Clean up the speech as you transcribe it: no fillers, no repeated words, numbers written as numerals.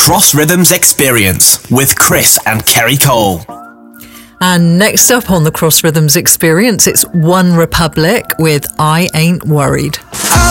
Cross Rhythms Experience with Chris and Kerry Cole. And next up on the Cross Rhythms Experience, it's One Republic with I Ain't Worried.